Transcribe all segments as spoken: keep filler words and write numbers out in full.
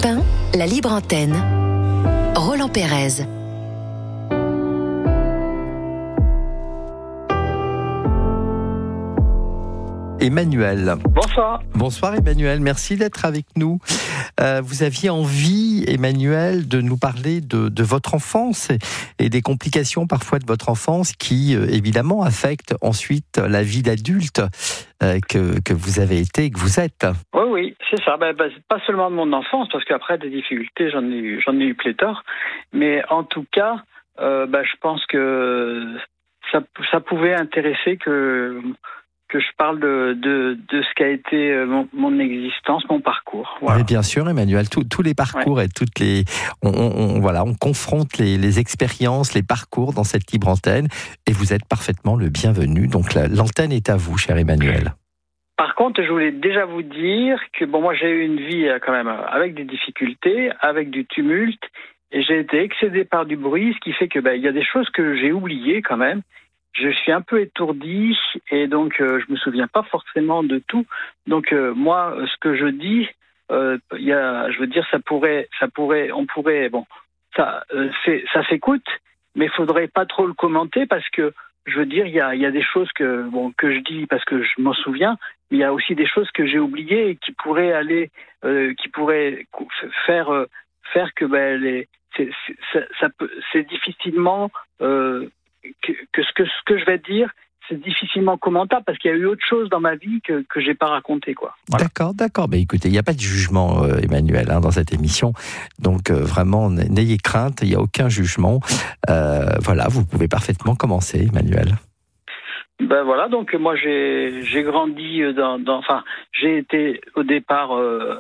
Europe un, la libre antenne. Roland Pérez. Emmanuel. Bonsoir. Bonsoir Emmanuel, merci d'être avec nous. Euh, vous aviez envie, Emmanuel, de nous parler de, de votre enfance et, et des complications parfois de votre enfance qui, euh, évidemment, affectent ensuite la vie d'adulte euh, que, que vous avez été et que vous êtes. Oui, oui, c'est ça. Ben, ben, pas seulement de mon enfance, parce qu'après, des difficultés, j'en ai eu, j'en ai eu pléthore. Mais en tout cas, euh, ben, je pense que ça, ça pouvait intéresser que... que je parle de, de, de ce qu'a été mon, mon existence, mon parcours. Voilà. Oui, bien sûr, Emmanuel, tous, tous les parcours ouais. et toutes les, on, on, voilà, on confronte les, les expériences, les parcours dans cette libre antenne, et vous êtes parfaitement le bienvenu. Donc la, l'antenne est à vous, cher Emmanuel. Par contre, je voulais déjà vous dire que bon, moi j'ai eu une vie quand même avec des difficultés, avec du tumulte, et j'ai été excédé par du bruit, ce qui fait que ben, il y a des choses que j'ai oubliées quand même. Je suis un peu étourdi et donc euh, je me souviens pas forcément de tout. Donc euh, moi, ce que je dis, euh, y a, je veux dire, ça pourrait, ça pourrait, on pourrait, bon, ça, euh, c'est, ça s'écoute, mais il faudrait pas trop le commenter parce que je veux dire, il y a, il y a des choses que, bon, que je dis parce que je m'en souviens, mais il y a aussi des choses que j'ai oubliées et qui pourraient aller, euh, qui pourraient faire, euh, faire que ben les, c'est, c'est, ça, ça peut, c'est difficilement euh, Que, que ce que ce que je vais dire, c'est difficilement commentable parce qu'il y a eu autre chose dans ma vie que que j'ai pas raconté, quoi. Voilà. D'accord, d'accord. Mais écoutez, il n'y a pas de jugement, euh, Emmanuel, hein, dans cette émission. Donc euh, vraiment, n'ayez crainte, il n'y a aucun jugement. Euh, voilà, vous pouvez parfaitement commencer, Emmanuel. Ben voilà, donc moi j'ai j'ai grandi dans, dans enfin j'ai été au départ euh,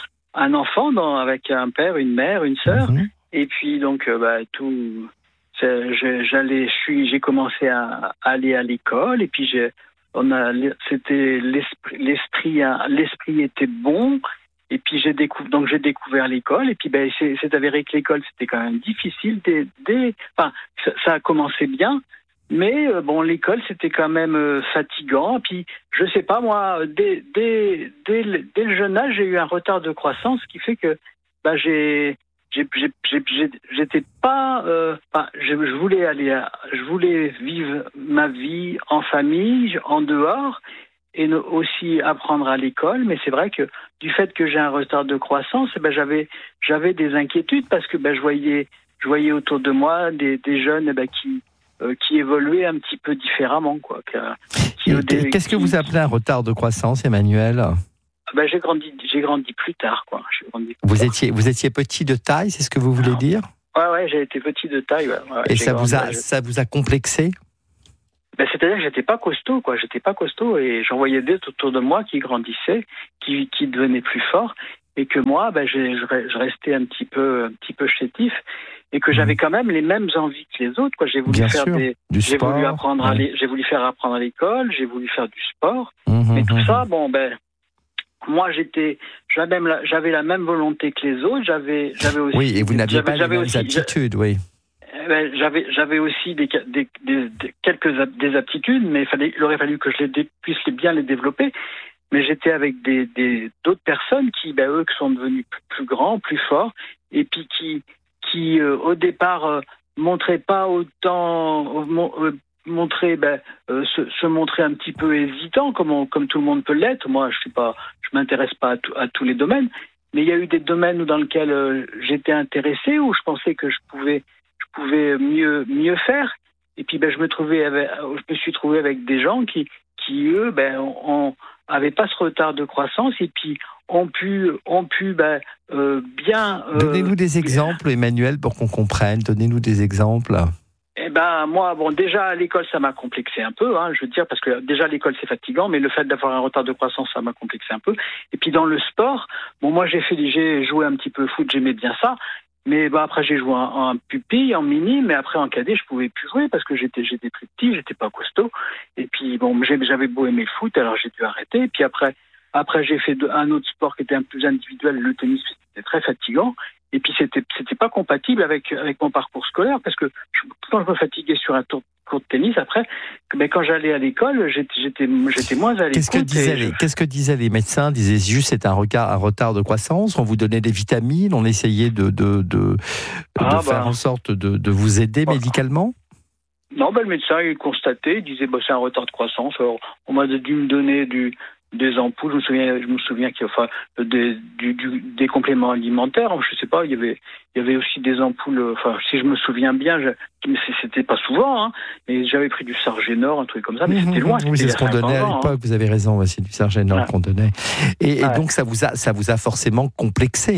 un enfant dans, avec un père, une mère, une sœur, mm-hmm. et puis donc euh, bah, tout. C'est, j'allais, je suis, j'ai commencé à, à aller à l'école et puis j'ai, on a, c'était l'esprit, l'esprit, l'esprit était bon et puis j'ai découvert, donc j'ai découvert l'école et puis ben c'est, c'est avéré que l'école c'était quand même difficile. Dès, dès, enfin, ça, ça a commencé bien, mais euh, bon l'école c'était quand même euh, fatigant. Puis je sais pas moi, dès, dès, dès, dès le jeune âge j'ai eu un retard de croissance, ce qui fait que ben j'ai J'ai, j'ai, j'ai, j'étais pas, euh, pas je, je voulais aller, à, je voulais vivre ma vie en famille, en dehors, et aussi apprendre à l'école. Mais c'est vrai que du fait que j'ai un retard de croissance, ben j'avais, j'avais des inquiétudes parce que ben je voyais, je voyais autour de moi des, des jeunes ben, qui, euh, qui évoluaient un petit peu différemment, quoi. Qui, et, qui, qu'est-ce que vous appelez un retard de croissance, Emmanuel ? Ben, j'ai grandi, j'ai grandi plus tard, quoi. J'ai grandi plus vous tard. étiez, vous étiez petit de taille, c'est ce que vous voulez Alors, dire ? Ouais, ouais, j'ai été petit de taille. Ouais, ouais, et ça grandi, vous a, ouais, ça vous a complexé ? Ben, c'est-à-dire que j'étais pas costaud, quoi. J'étais pas costaud et j'en voyais d'autres autour de moi qui grandissaient, qui, qui devenaient plus forts, et que moi, ben, j'ai, je restais un petit peu, un petit peu chétif, et que j'avais quand même les mêmes envies que les autres, quoi. J'ai voulu Bien faire sûr, des, du j'ai sport, voulu apprendre ouais. à les, j'ai voulu faire apprendre à l'école, j'ai voulu faire du sport, mmh, mais tout mmh. ça, bon, ben. Moi, j'étais, j'avais la, j'avais la même volonté que les autres. J'avais, j'avais aussi. Oui, et vous n'aviez j'avais, pas j'avais les mêmes aussi, aptitudes, oui. J'avais, j'avais aussi des, des, des, des quelques des aptitudes, mais il fallait, il aurait fallu que je les puisse bien les développer. Mais j'étais avec des, des d'autres personnes qui, ben eux, qui sont devenus plus, plus grands, plus forts, et puis qui, qui euh, au départ euh, montraient pas autant. Euh, montrer ben euh, se, se montrer un petit peu hésitant comme on, comme tout le monde peut l'être. Moi je suis pas je m'intéresse pas à, tout, à tous les domaines, mais il y a eu des domaines dans lesquels euh, j'étais intéressé, où je pensais que je pouvais je pouvais mieux mieux faire, et puis ben je me trouvais avec, je me suis trouvé avec des gens qui qui eux ben on avaient pas ce retard de croissance et puis ont pu ont pu ben euh, bien euh, donnez-nous des exemples, Emmanuel, pour qu'on comprenne. Donnez-nous des exemples. Eh ben moi, bon, déjà à l'école, ça m'a complexé un peu, hein, je veux dire, parce que déjà l'école c'est fatigant, mais le fait d'avoir un retard de croissance, ça m'a complexé un peu. Et puis dans le sport, bon, moi j'ai fait, j'ai joué un petit peu au foot, j'aimais bien ça, mais bah après j'ai joué en, en pupille, en mini, mais après en cadet, je pouvais plus jouer parce que j'étais, j'étais plus petit, j'étais pas costaud. Et puis bon, j'avais beau aimer le foot, alors j'ai dû arrêter. Et puis après, après j'ai fait un autre sport qui était un peu plus individuel, le tennis, c'était très fatigant. Et puis c'était c'était pas compatible avec avec mon parcours scolaire parce que je, quand je me fatiguais sur un tour, cours de tennis après ben, quand j'allais à l'école, j'étais, j'étais, j'étais moins à l'écoute. Qu'est-ce que disaient, je... les, qu'est-ce que disaient les médecins? Disaient juste c'est un, regard, un retard de croissance, on vous donnait des vitamines, on essayait de, de, de, ah, de faire bah... en sorte de, de vous aider voilà. médicalement? Non, ben, le médecin il constatait, il disait bah, c'est un retard de croissance. Alors, on m'a dû me donner du, des ampoules, je me souviens, je me souviens qu'il y a enfin, des, du, du, des compléments alimentaires, je sais pas, il y avait, il y avait aussi des ampoules, enfin, si je me souviens bien, je, c'était pas souvent, hein, mais j'avais pris du Sargénor, un truc comme ça, mais mmh, c'était loin. Oui, c'est ce qu'on donnait à l'époque, hein. Vous avez raison, c'est du Sargénor ouais. qu'on donnait. Et, et ouais. donc, ça vous a, ça vous a forcément complexé?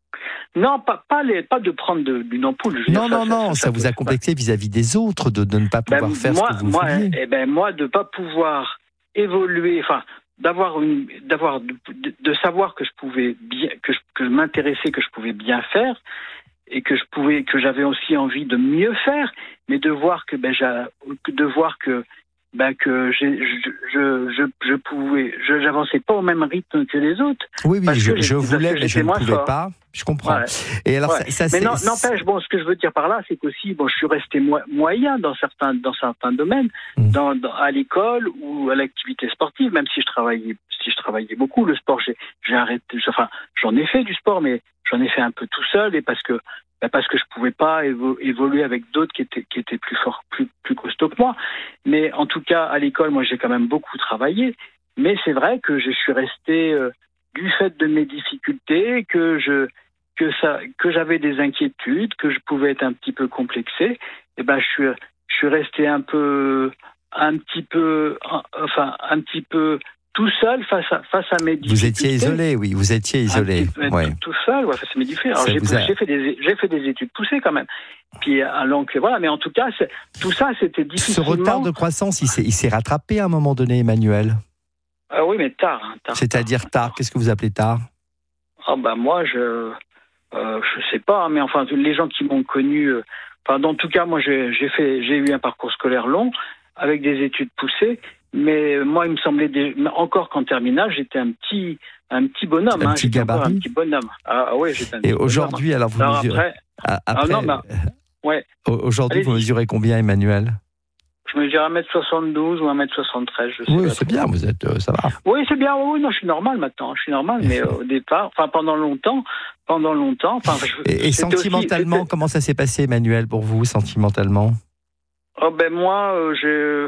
Non, pas, pas, les, pas de prendre de, d'une ampoule. Je non, dire, non, ça, non, ça, ça, ça vous a complexé ouais. vis-à-vis des autres, de, de ne pas pouvoir ben, faire moi, ce que vous moi, vouliez. Eh ben, moi, de ne pas pouvoir évoluer, enfin, d'avoir une, d'avoir, de, de, de savoir que je pouvais bien, que je, que je m'intéressais, que je pouvais bien faire, et que je pouvais, que j'avais aussi envie de mieux faire, mais de voir que, ben, j'ai, de voir que, ben, que j'ai, je, je, je, je pouvais, je, j'avançais pas au même rythme que les autres. Oui, oui, je, je voulais, mais je ne pouvais fort. pas. Je comprends. Ouais. Et alors, ouais. ça, ça, mais non, n'empêche, bon, ce que je veux dire par là, c'est qu'aussi, bon, je suis resté mo- moyen dans certains, dans certains domaines, mmh. dans, dans, à l'école ou à l'activité sportive, même si je travaillais, si je travaillais beaucoup. Le sport, j'ai, j'ai arrêté, enfin, j'en ai fait du sport, mais j'en ai fait un peu tout seul et parce que, bah parce que je pouvais pas évo- évoluer avec d'autres qui étaient, qui étaient plus forts, plus, plus costauds que moi. Mais en tout cas, à l'école, moi, j'ai quand même beaucoup travaillé. Mais c'est vrai que je suis resté, euh, du fait de mes difficultés, que je, que ça, que j'avais des inquiétudes, que je pouvais être un petit peu complexé, et ben je suis, je suis resté un peu, un petit peu, enfin un petit peu tout seul face à face à mes difficultés. Vous étiez isolé, oui, vous étiez isolé, petit, ouais. tout, tout seul, ouais, face à mes difficultés. Alors j'ai, a... j'ai fait des, j'ai fait des études poussées quand même. Puis donc voilà, mais en tout cas, c'est, tout ça c'était difficilement. Ce retard de croissance, il s'est, il s'est rattrapé à un moment donné, Emmanuel. Ah oui, mais tard. Hein, tard C'est-à-dire tard. tard. Qu'est-ce que vous appelez tard? Ah ben moi je. Euh, je sais pas, mais enfin les gens qui m'ont connu, euh, enfin en tout cas moi j'ai, j'ai fait, j'ai eu un parcours scolaire long avec des études poussées, mais moi il me semblait des, encore qu'en terminale j'étais un petit, un petit bonhomme, un hein, petit gabarit, un petit bonhomme. Ah, ah ouais, j'étais un Et aujourd'hui bonhomme. alors vous alors mesurez, après, après, ah non, bah, ouais. Aujourd'hui Allez-y. Vous mesurez combien, Emmanuel? Je mesure un mètre soixante-douze ou un mètre soixante-treize, je sais oui, pas. c'est bien, vous êtes, euh, ça va. Oui, c'est bien, oui, non, je suis normal maintenant, je suis normal, mais euh, au départ, enfin pendant longtemps, pendant longtemps, enfin. Je, et, et sentimentalement, aussi, comment ça s'est passé, Emmanuel, pour vous, sentimentalement? Oh ben moi, euh, j'ai,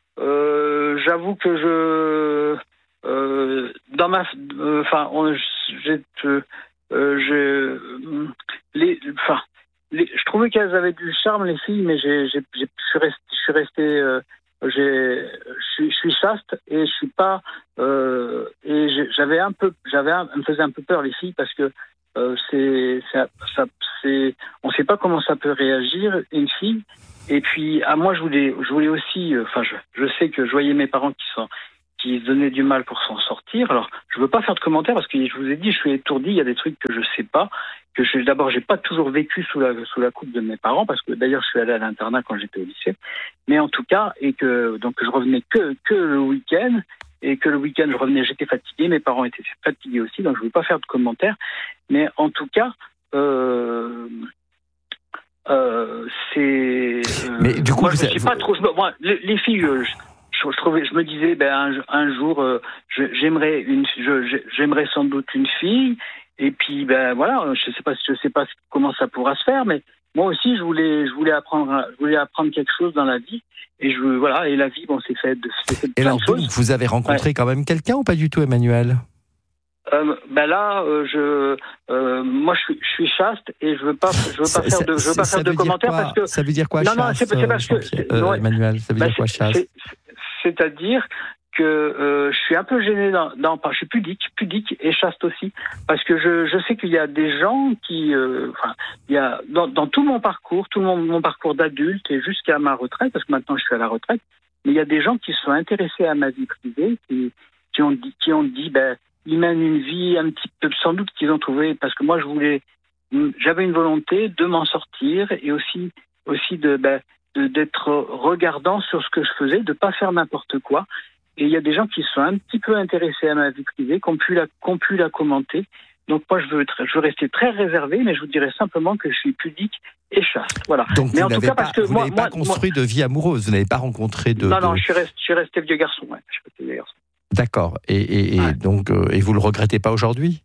euh, j'avoue que je, euh, dans ma, enfin, euh, j'ai, euh, j'ai, les, enfin. Les, je trouvais qu'elles avaient du charme, les filles, mais j'ai, j'ai, j'ai, je suis resté, je suis resté, euh, j'ai, je suis, je suis chaste et je suis pas, euh, et j'avais un peu, j'avais, un, me faisait un peu peur les filles parce que euh, c'est, ça, ça, c'est, on sait pas comment ça peut réagir une fille. Et puis, à moi, je voulais, je voulais aussi, enfin, euh, je, je sais que je voyais mes parents qui sont, qui se donnaient du mal pour s'en sortir. Alors, je veux pas faire de commentaires parce que je vous ai dit, je suis étourdi, il y a des trucs que je sais pas. Que je, d'abord, j'ai pas toujours vécu sous la, sous la coupe de mes parents, parce que d'ailleurs, je suis allé à l'internat quand j'étais au lycée. Mais en tout cas, et que, donc, je revenais que, que le week-end, et que le week-end, je revenais, j'étais fatigué, mes parents étaient fatigués aussi, donc je voulais pas faire de commentaires. Mais en tout cas, euh, euh, c'est, euh, mais du coup, moi, vous je sais pas trop, moi, les, les filles, je, je, je trouvais, je me disais, ben, un, un jour, euh, je, j'aimerais une, je, j'aimerais sans doute une fille. Et puis ben voilà, je sais pas, je sais pas comment ça pourra se faire, mais moi aussi je voulais, je voulais apprendre, je voulais apprendre quelque chose dans la vie. Et je voilà, et la vie, bon, c'est fait de, c'est fait de et plein alors, de choses. Vous avez rencontré ouais. quand même quelqu'un ou pas du tout, Emmanuel? Euh, ben là, euh, je, euh, moi, je suis, je suis chaste et je veux pas, je veux pas ça, faire de, je veux pas faire de commentaires parce que ça veut dire quoi, non, chaste, non, c'est, c'est parce que euh, ouais, Emmanuel, ça veut ben dire quoi, chaste? c'est, C'est-à-dire que euh, je suis un peu gêné dans, dans, je suis pudique, pudique et chaste aussi, parce que je, je sais qu'il y a des gens qui, euh, enfin, il y a dans, dans tout mon parcours, tout mon, mon parcours d'adulte et jusqu'à ma retraite, parce que maintenant je suis à la retraite, mais il y a des gens qui se sont intéressés à ma vie privée, qui, qui ont dit, qui ont dit, ben, ils mènent une vie un petit peu, sans doute qu'ils ont trouvé, parce que moi je voulais, j'avais une volonté de m'en sortir et aussi, aussi de, ben, de, d'être regardant sur ce que je faisais, de pas faire n'importe quoi. Et il y a des gens qui se sont un petit peu intéressés à ma vie privée, qui ont pu la, qui ont pu la commenter. Donc moi, je veux, être, je veux rester très réservé, mais je vous dirais simplement que je suis pudique et chaste. Voilà. Donc mais vous en tout n'avez cas, pas, parce que vous moi, n'avez pas moi, construit moi, de vie amoureuse, vous n'avez pas rencontré de... Non, non, de... je suis resté, je suis resté vieux garçon. Ouais. Je suis resté vieux garçon. D'accord. Et, et, et ouais. donc, euh, et vous le regrettez pas aujourd'hui?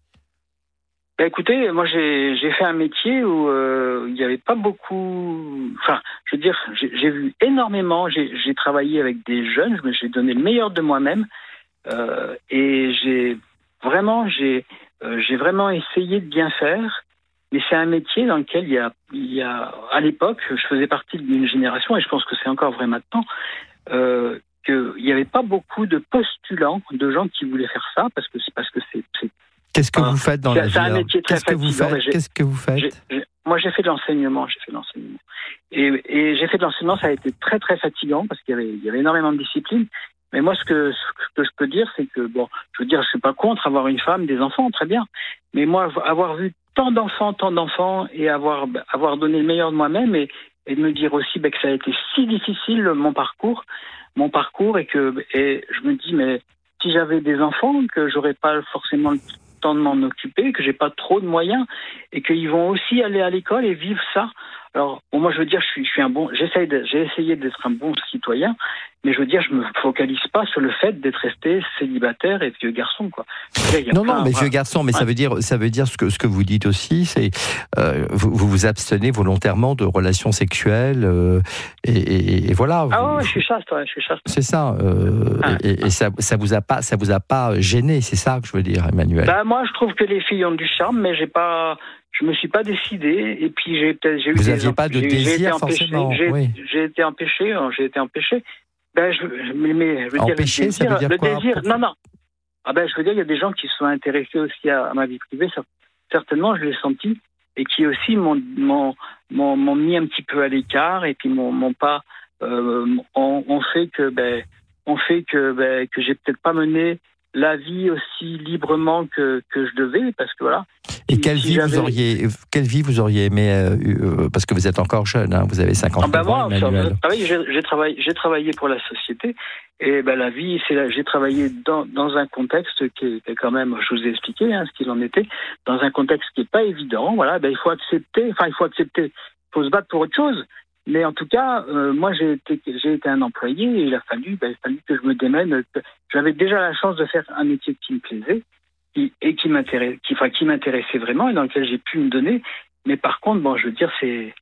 Ben écoutez, moi j'ai, j'ai fait un métier où euh, il n'y avait pas beaucoup... Enfin, je veux dire, j'ai, j'ai vu énormément, j'ai, j'ai travaillé avec des jeunes, j'ai donné le meilleur de moi-même euh, et j'ai vraiment, j'ai, euh, j'ai vraiment essayé de bien faire, mais c'est un métier dans lequel il y a, il y a à l'époque, je faisais partie d'une génération, et je pense que c'est encore vrai maintenant, euh, qu'il n'y avait pas beaucoup de postulants, de gens qui voulaient faire ça, parce que c'est parce que c'est... c'est Qu'est-ce que vous faites dans la vie? C'est un métier très Qu'est-ce que vous faites? Qu'est-ce que vous faites? j'ai, j'ai, Moi, j'ai fait de l'enseignement. J'ai fait de l'enseignement. Et, et j'ai fait de l'enseignement, ça a été très, très fatigant parce qu'il y avait, il y avait énormément de discipline. Mais moi, ce que, ce que je peux dire, c'est que, bon, je veux dire, je suis pas contre avoir une femme, des enfants, très bien. Mais moi, avoir vu tant d'enfants, tant d'enfants et avoir, avoir donné le meilleur de moi-même et, et de me dire aussi ben, que ça a été si difficile, mon parcours, mon parcours, et que, et je me dis, mais si j'avais des enfants, que j'aurais pas forcément le temps de m'en occuper, que j'ai pas trop de moyens et qu'ils vont aussi aller à l'école et vivre ça. Alors, bon, moi, je veux dire, je suis, je suis un bon, j'essaye de, j'ai essayé d'être un bon citoyen, mais je veux dire, je me focalise pas sur le fait d'être resté célibataire et vieux garçon, quoi. Dire, non, non, mais vieux garçon, mais ouais. ça veut dire, ça veut dire ce que ce que vous dites aussi, c'est euh, vous, vous vous abstenez volontairement de relations sexuelles euh, et, et, et voilà. Ah vous, ouais, je suis chaste, ouais, je suis chaste. C'est ça, euh, ah, et, et, et ça, ça vous a pas, ça vous a pas gêné, c'est ça que je veux dire, Emmanuel. Bah moi, je trouve que les filles ont du charme, mais j'ai pas. Je me suis pas décidé, et puis j'ai peut-être j'ai eu Vous des n'aviez pas de j'ai, désir j'ai été empêché, forcément. J'ai, oui. j'ai été empêché, j'ai été empêché. Ben je, mais, mais je veux empêché, dire, le désir, ça veut dire le quoi? désir, non non. Ah ben je veux dire, il y a des gens qui se sont intéressés aussi à, à ma vie privée, certainement, je l'ai senti, et qui aussi m'ont m'ont, m'ont, m'ont mis un petit peu à l'écart, et puis m'ont, m'ont pas, euh, on, on fait que ben, on fait que ben que j'ai peut-être pas mené la vie aussi librement que, que je devais, parce que voilà. Et quelle si vie vous auriez, quelle vie vous auriez aimé, euh, parce que vous êtes encore jeune, hein, vous avez cinquante ah ben ans, moi, Emmanuel. J'ai, j'ai, travaillé, j'ai travaillé pour la société, et ben la vie, c'est la, j'ai travaillé dans, dans un contexte qui est quand même, je vous ai expliqué hein, ce qu'il en était, dans un contexte qui n'est pas évident, voilà, ben il faut accepter, enfin il faut accepter, il faut se battre pour autre chose. Mais en tout cas, euh, moi j'ai été, j'ai été un employé et il a fallu, ben, il a fallu que je me démène. J'avais déjà la chance de faire un métier qui me plaisait qui, et qui m'intéressait, qui, enfin, qui m'intéressait vraiment et dans lequel j'ai pu me donner. Mais par contre, bon, je veux dire, c'est,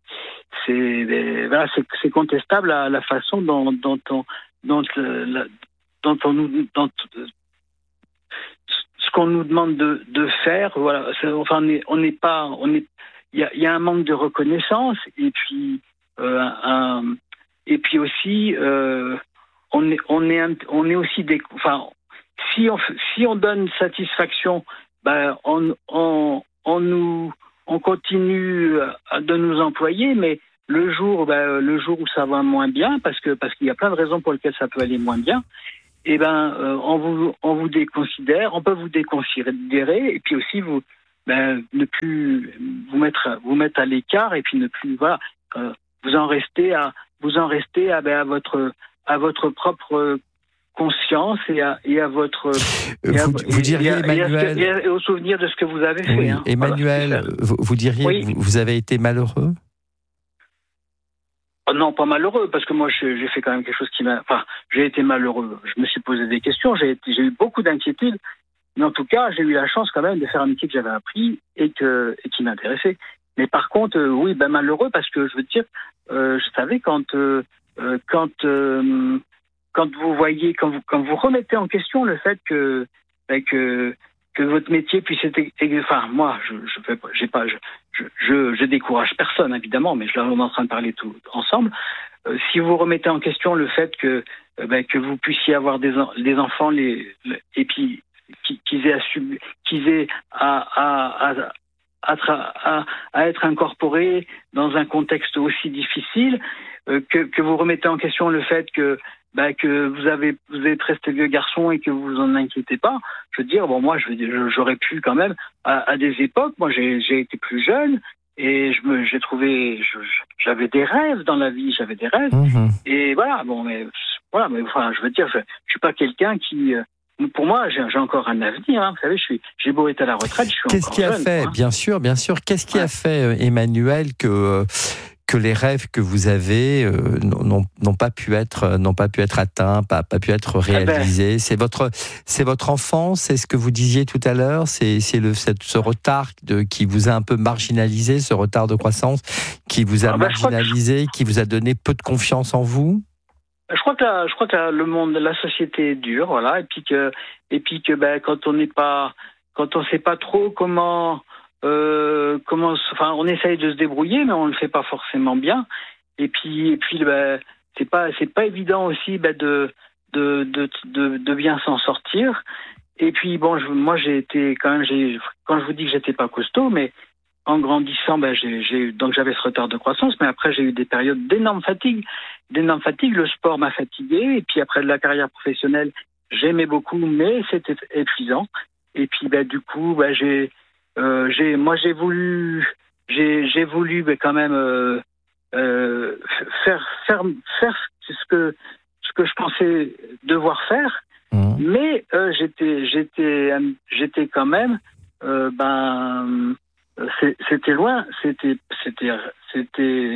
c'est, voilà, c'est, c'est contestable la, la façon dont, dont on, dont, la, dont on nous, dont, ce qu'on nous demande de, de faire. Voilà, c'est, enfin, on n'est, on n'est pas, on est, il y a, y a un manque de reconnaissance et puis. Euh, un, et puis aussi, euh, on est, on est, un, on est aussi des, enfin, si on, si on donne satisfaction, ben, on, on, on nous, on continue de nous employer, mais le jour, ben, le jour où ça va moins bien, parce que, parce qu'il y a plein de raisons pour lesquelles ça peut aller moins bien, et ben, euh, on vous, on vous déconsidère, on peut vous déconsidérer, et puis aussi vous, ben, ne plus vous mettre, vous mettre à l'écart, et puis ne plus, voilà. Euh, Vous en restez à vous en restez à, ben, à votre à votre propre conscience et à et à votre vous, et à, vous et, diriez et à, Emmanuel et, à, et au souvenir de ce que vous avez fait. Oui, hein. Emmanuel, voilà, vous, vous diriez oui. vous, vous avez été malheureux? Oh non, pas malheureux, parce que moi je, j'ai fait quand même quelque chose qui m'a. Enfin, j'ai été malheureux. Je me suis posé des questions. J'ai été, j'ai eu beaucoup d'inquiétudes. Mais en tout cas, j'ai eu la chance quand même de faire un métier que j'avais appris et que et qui m'intéressait. Mais par contre, euh, oui, ben malheureux parce que je veux dire, euh, je savais quand, euh, quand, euh, quand vous voyez, quand vous, quand vous remettez en question le fait que, ben, que, que votre métier puisse être, enfin, moi, je, je fais, j'ai pas, je, je, je, je décourage personne évidemment, mais je là on est en train de parler tout ensemble. Euh, si vous remettez en question le fait que, euh, ben, que vous puissiez avoir des, des enfants, les, les et puis qu'ils aient à sub, qu'ils aient à, à, à À, à, à être incorporé dans un contexte aussi difficile, euh, que, que vous remettez en question le fait que, bah, que vous avez vous êtes resté vieux garçon et que vous vous en inquiétez pas. Je veux dire, bon, moi, je veux dire, j'aurais pu quand même à, à des époques. Moi, j'ai, j'ai été plus jeune et je me, j'ai trouvé, je, j'avais des rêves dans la vie, j'avais des rêves. Mmh. Et voilà, bon, mais voilà, mais enfin, je veux dire, je, je suis pas quelqu'un qui, euh, pour moi, j'ai, j'ai encore un avenir. Hein. Vous savez, je suis, j'ai beau être à la retraite, je suis Qu'est-ce encore qui a jeune, fait, hein. bien sûr, bien sûr, qu'est-ce qui Ouais. a fait, Emmanuel, que que les rêves que vous avez euh, n'ont, n'ont pas pu être n'ont pas pu être atteints, pas, pas pu être réalisés. Eh ben, c'est votre c'est votre enfance, c'est ce que vous disiez tout à l'heure, c'est c'est le cette, ce retard de, qui vous a un peu marginalisé, ce retard de croissance qui vous a ah ben, marginalisé, que... qui vous a donné peu de confiance en vous. Je crois que la, je crois que la, le monde, la société est dure, voilà, et puis que et puis que ben quand on n'est pas quand on sait pas trop comment Euh, comment, enfin, on essaye de se débrouiller, mais on le fait pas forcément bien. Et puis, et puis, ben, c'est pas, c'est pas évident aussi, ben, de, de, de, de, de bien s'en sortir. Et puis, bon, je, moi, j'ai été quand même, j'ai, quand je vous dis que j'étais pas costaud, mais en grandissant, ben, j'ai, j'ai, donc j'avais ce retard de croissance, mais après, j'ai eu des périodes d'énorme fatigue, d'énorme fatigue. Le sport m'a fatigué, et puis après de la carrière professionnelle, j'aimais beaucoup, mais c'était épuisant. Et puis, ben, du coup, ben, j'ai Euh, j'ai, moi, j'ai voulu, j'ai, j'ai voulu, mais quand même euh, euh, faire, faire, faire ce que, ce que je pensais devoir faire. Mmh. Mais euh, j'étais, j'étais, j'étais quand même, euh, ben, c'était loin, c'était, c'était, c'était,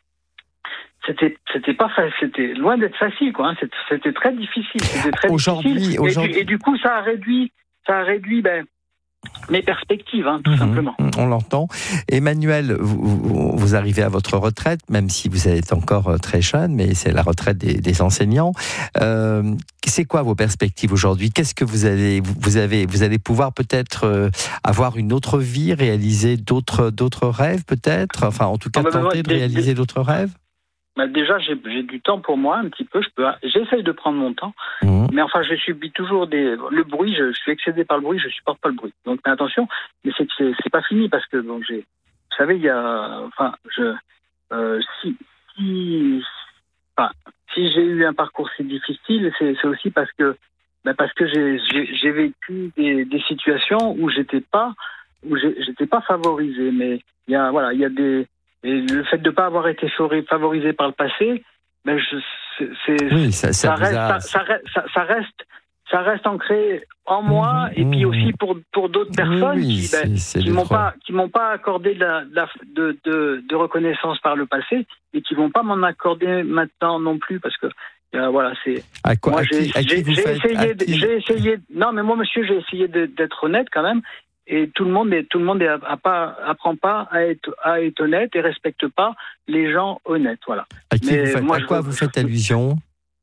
c'était, c'était pas facile, c'était loin d'être facile, quoi. Hein. C'était, c'était très difficile. C'était très aujourd'hui, difficile. aujourd'hui... Et, du, et du coup, ça a réduit, ça a réduit, ben. mes perspectives, hein, tout mmh, simplement. On l'entend. Emmanuel, vous, vous arrivez à votre retraite, même si vous êtes encore très jeune, mais c'est la retraite des, des enseignants. Euh, c'est quoi vos perspectives aujourd'hui ? Qu'est-ce que vous allez, vous avez, vous allez pouvoir peut-être euh, avoir une autre vie, réaliser d'autres, d'autres rêves, peut-être. Enfin, en tout cas, ah, bah, tenter bah, de des, réaliser des... d'autres rêves. Bah déjà, j'ai, j'ai du temps pour moi, un petit peu. Je peux, j'essaye de prendre mon temps, mmh. mais enfin, je subis toujours des, le bruit. Je, je suis excédé par le bruit. Je supporte pas le bruit. Donc, mais attention. Mais c'est que c'est, c'est pas fini parce que bon, j'ai, vous savez, il y a, enfin, je, euh, si, si, enfin, si j'ai eu un parcours si difficile, c'est, c'est aussi parce que, ben parce que j'ai, j'ai, j'ai vécu des, des situations où j'étais pas, où j'ai, j'étais pas favorisé. Mais il y a, voilà, il y a des Et le fait de ne pas avoir été favorisé par le passé, ben je, c'est, c'est, oui, ça, ça, ça, reste, a... ça, ça, ça, ça reste, ça reste ancré en moi, mmh, et puis mmh. aussi pour pour d'autres personnes oui, qui, ben, c'est, c'est qui m'ont pas, qui m'ont pas accordé de, la, de, la, de, de, de reconnaissance par le passé, et qui vont pas m'en accorder maintenant non plus, parce que euh, voilà, c'est. À quoi, moi, à j'ai, qui, à j'ai, qui vous j'ai faites, essayé, qui... j'ai essayé. Non, mais moi, monsieur, j'ai essayé de, d'être honnête quand même. Et tout le monde, est, tout le monde est, a pas, apprend pas à être, à être honnête et respecte pas les gens honnêtes, voilà. À, qui Mais vous faites, moi, à quoi je, vous faites allusion ?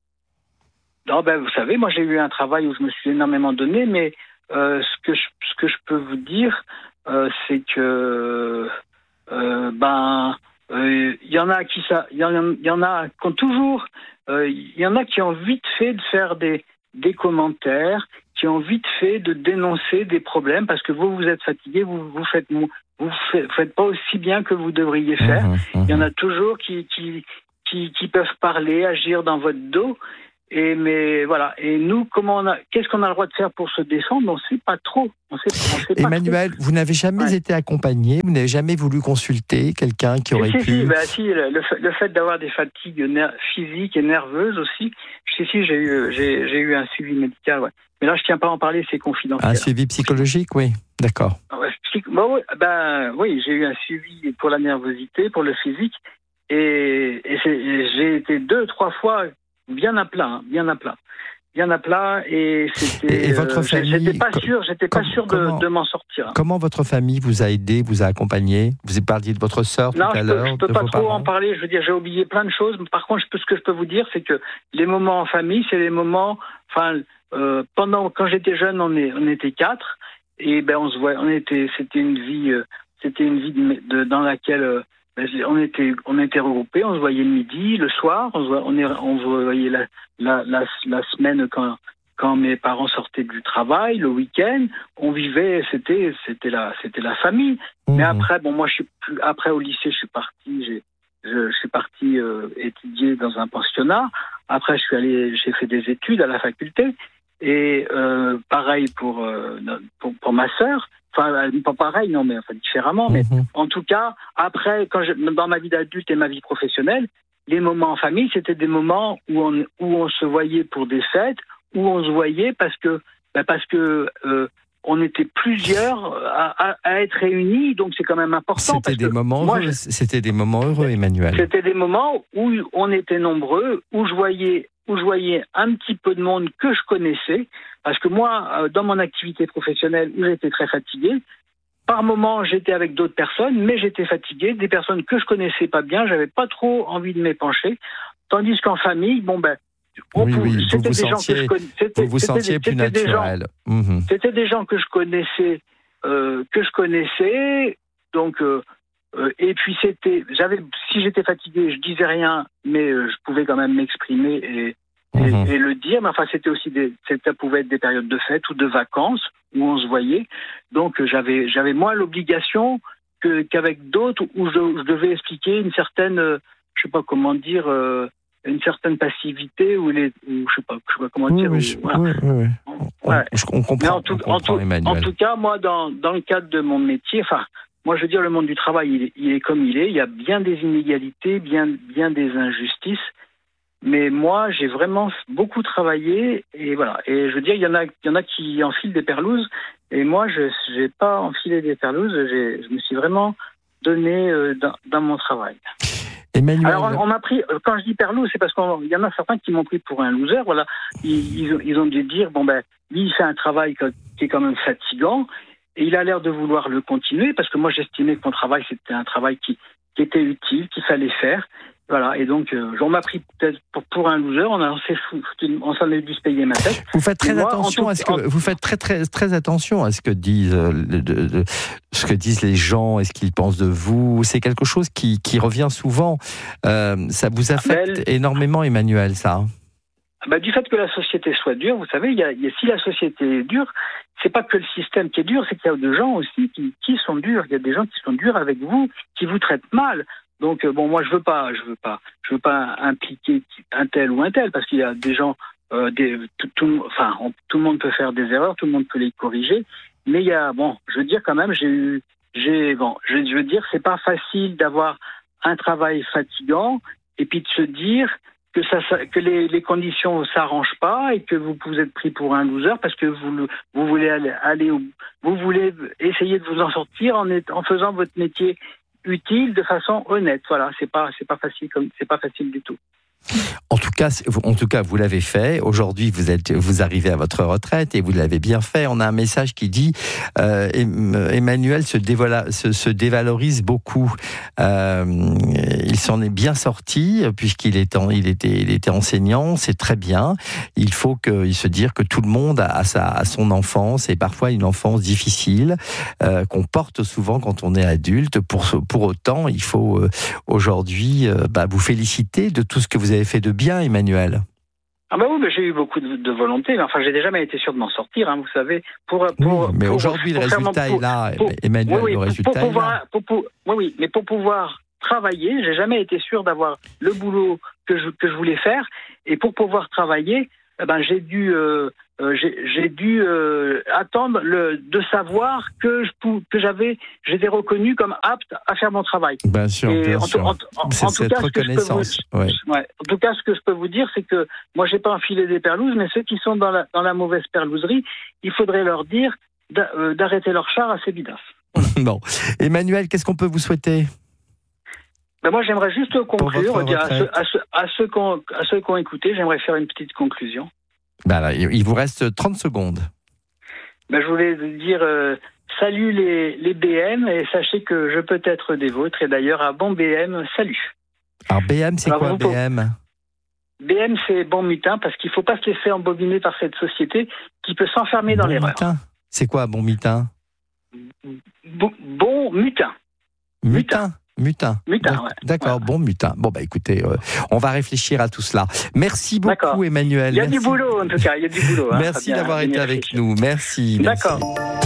Non, ben, vous savez, moi j'ai eu un travail où je me suis énormément donné, mais euh, ce que je, ce que je peux vous dire, euh, c'est que euh, ben il euh, y en a qui ça, il y en, y en a qui ont toujours, il euh, y en a qui ont vite fait de faire des des commentaires, qui ont vite fait de dénoncer des problèmes parce que vous vous êtes fatigué, vous vous faites vous faites, faites pas aussi bien que vous devriez faire. Mmh, mmh. Il y en a toujours qui qui qui qui peuvent parler, agir dans votre dos. Et mais voilà. Et nous, comment on a, qu'est-ce qu'on a le droit de faire pour se défendre ? On ne sait pas trop. On sait, on sait pas Emmanuel, trop. vous n'avez jamais ouais. été accompagné, vous n'avez jamais voulu consulter quelqu'un qui aurait si, pu. Si, bah, si le, le fait d'avoir des fatigues ner- physiques et nerveuses aussi. Si, si, j'ai eu, j'ai, j'ai eu un suivi médical. Ouais. Mais là, je tiens pas à en parler, c'est confidentiel. Un suivi psychologique, oui, d'accord. Ouais, psych... bah, ouais, ben oui, j'ai eu un suivi pour la nervosité, pour le physique, et, et, c'est, et j'ai été deux, trois fois. Bien à plat, hein, bien à plat, bien à plat, et c'était. Et votre famille, j'étais pas sûr, j'étais com- pas sûr comment, de, de m'en sortir. Comment votre famille vous a aidé, vous a accompagné ? Vous avez parlé de votre sœur tout à l'heure. Non, je peux, je peux de pas vos trop parents. en parler. Je veux dire, j'ai oublié plein de choses. Par contre, je peux, ce que je peux vous dire, c'est que les moments en famille, c'est les moments. Enfin, euh, pendant quand j'étais jeune, on est, on était quatre, et ben on se voit, on était, c'était une vie, euh, c'était une vie de, de, dans laquelle. Euh, On était, on était regroupés, on se voyait le midi, le soir, on se voyait, on est, on se voyait la, la, la, la semaine quand, quand mes parents sortaient du travail, le week-end, on vivait, c'était, c'était la, c'était la famille. Mmh. Mais après, bon, moi, je suis plus, après au lycée, je suis parti, j'ai, je, je suis parti euh, étudier dans un pensionnat. Après, je suis allé, j'ai fait des études à la faculté, et euh, pareil pour, euh, pour, pour ma sœur. Enfin, pas pareil, non, mais enfin différemment. Mais mmh. en tout cas, après, quand je, dans ma vie d'adulte et ma vie professionnelle, les moments en famille, c'était des moments où on, où on se voyait pour des fêtes, où on se voyait parce que ben parce que euh, on était plusieurs à, à, à être réunis, donc c'est quand même important. C'était des moments moi, heureux. Je... C'était des moments heureux, Emmanuel. C'était des moments où on était nombreux, où je voyais, où je voyais un petit peu de monde que je connaissais, parce que moi, dans mon activité professionnelle, où j'étais très fatigué, par moments j'étais avec d'autres personnes, mais j'étais fatigué, des personnes que je connaissais pas bien, j'avais pas trop envie de m'épancher, tandis qu'en famille, bon ben. On oui, oui, vous vous, sentiez, vous vous sentiez plus naturel. Des gens, mmh. C'était des gens que je connaissais, euh, que je connaissais, donc euh, euh, et puis c'était, j'avais, si j'étais fatigué, je disais rien, mais euh, je pouvais quand même m'exprimer et, mmh. et, et le dire. Mais enfin, c'était aussi des, ça pouvait être des périodes de fête ou de vacances où on se voyait. Donc euh, j'avais, j'avais moins l'obligation que, qu'avec d'autres où je, je devais expliquer une certaine, euh, je sais pas comment dire. Euh, une certaine passivité ou les ou je sais pas je sais pas comment oui, dire oui, ou, je, voilà. oui, oui, oui. Ouais. On, on comprend, en tout, on comprend en, tout, Emmanuel. En tout cas, moi dans dans le cadre de mon métier, enfin moi je veux dire le monde du travail il est, il est comme il est, il y a bien des inégalités, bien bien des injustices, mais moi j'ai vraiment beaucoup travaillé et voilà, et je veux dire il y en a il y en a qui enfilent des perlouses et moi je j'ai pas enfilé des perlouses, j'ai je me suis vraiment donné euh, dans, dans mon travail. Emmanuel. Alors on, on m'a pris, quand je dis perlou, c'est parce qu'il y en a certains qui m'ont pris pour un loser. Voilà, ils, ils, ils ont dû dire bon ben, lui il fait un travail qui est quand même fatigant et il a l'air de vouloir le continuer parce que moi j'estimais que mon travail c'était un travail qui, qui était utile, qu'il fallait faire. Voilà, et donc euh, on m'a pris peut-être pour, pour un loser, on, a, on, on s'en est dû se payer ma tête. Vous faites très moi, attention tout, à ce que en... vous faites très très très attention à ce que disent euh, de, de, de, ce que disent les gens et ce qu'ils pensent de vous. C'est quelque chose qui, qui revient souvent. Euh, ça vous affecte Elle... énormément, Emmanuel, ça. Bah, du fait que la société soit dure, vous savez, il y a, il y a, si la société est dure, c'est pas que le système qui est dur, c'est qu'il y a des gens aussi qui, qui sont durs. Il y a des gens qui sont durs avec vous, qui vous traitent mal. Donc bon, moi je veux pas, je veux pas, je veux pas impliquer un tel ou un tel parce qu'il y a des gens, euh, des, tout, tout, enfin on, tout le monde peut faire des erreurs, tout le monde peut les corriger, mais il y a, bon, je veux dire quand même, j'ai eu, j'ai, bon, je, je veux dire, c'est pas facile d'avoir un travail fatigant et puis de se dire que ça, que les, les conditions s'arrangent pas et que vous vous êtes pris pour un loser parce que vous, vous voulez aller, aller au, vous voulez essayer de vous en sortir en, en faisant votre métier utile de façon honnête. Voilà, c'est pas c'est pas facile comme c'est pas facile du tout. En tout cas, en tout cas, vous l'avez fait. Aujourd'hui, vous êtes, vous arrivez à votre retraite et vous l'avez bien fait. On a un message qui dit euh, Emmanuel se, dévola, se, se dévalorise beaucoup. Euh, il s'en est bien sorti puisqu'il est en, il était, il était enseignant. C'est très bien. Il faut qu'il se dire que tout le monde a, sa, a son enfance et parfois une enfance difficile euh, qu'on porte souvent quand on est adulte. Pour, pour autant, il faut euh, aujourd'hui euh, bah, vous féliciter de tout ce que vous avez fait de bien, Emmanuel. Ah bah oui, bah j'ai eu beaucoup de, de volonté, mais enfin j'ai jamais été sûr de m'en sortir, hein, vous savez. Pour, pour, oui, mais pour, aujourd'hui pour le résultat mon, est là, pour, Emmanuel, oui, oui, le résultat pour pouvoir, est là. Pour, pour, oui, oui, mais pour pouvoir travailler, j'ai jamais été sûr d'avoir le boulot que je, que je voulais faire, et pour pouvoir travailler, eh ben j'ai dû, euh, euh, j'ai, j'ai dû euh, attendre le, de savoir que je que j'avais, j'étais reconnu comme apte à faire mon travail. Bien sûr, et bien en, sûr. En, en, c'est en tout cette cas, reconnaissance. Vous, ouais. Ouais, en tout cas, ce que je peux vous dire, c'est que moi, j'ai pas enfilé des perlouses, mais ceux qui sont dans la, dans la mauvaise perlouserie, il faudrait leur dire d'arrêter leur char à ces bidasses. Voilà. Bon, Emmanuel, qu'est-ce qu'on peut vous souhaiter? Ben moi, j'aimerais juste conclure, dire à, ceux, à, ceux, à, ceux qui ont, à ceux qui ont écouté, j'aimerais faire une petite conclusion. Ben là, il vous reste trente secondes. Ben, je voulais dire euh, salut les, les B M et sachez que je peux être des vôtres. Et d'ailleurs, à bon B M, salut. Alors B M, c'est Alors, quoi B M? B M, c'est bon mutin parce qu'il ne faut pas se laisser embobiner par cette société qui peut s'enfermer bon dans l'erreur. Mutin. C'est quoi bon mutin? Bon, bon mutin. Mutin. Mutin. Mutin, ouais. D'accord, ouais. Bon mutin. Bon, bah écoutez, euh, on va réfléchir à tout cela. Merci beaucoup, D'accord. Emmanuel. Il y a Merci. du boulot, en tout cas, il y a du boulot. Hein, Merci d'avoir été avec nous. Merci. D'accord. Merci.